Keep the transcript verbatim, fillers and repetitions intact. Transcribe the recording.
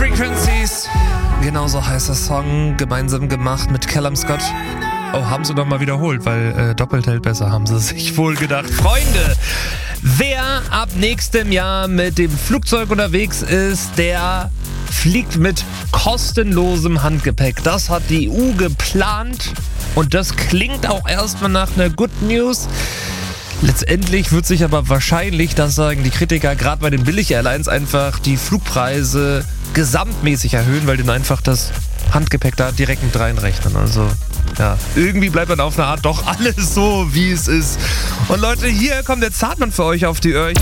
Frequencies. Genauso heißt der Song, gemeinsam gemacht mit Callum Scott. Oh, haben sie nochmal wiederholt, weil äh, doppelt hält besser, haben sie sich wohl gedacht. Freunde, wer ab nächstem Jahr mit dem Flugzeug unterwegs ist, der fliegt mit kostenlosem Handgepäck. Das hat die E U geplant und das klingt auch erstmal nach einer Good News. Letztendlich wird sich aber wahrscheinlich, das sagen die Kritiker, gerade bei den Billig-Airlines einfach die Flugpreise gesamtmäßig erhöhen, weil denen einfach das Handgepäck da direkt mit reinrechnen. Also ja, irgendwie bleibt dann auf eine Art doch alles so, wie es ist. Und Leute, hier kommt der Zartmann für euch auf die Öhrchen.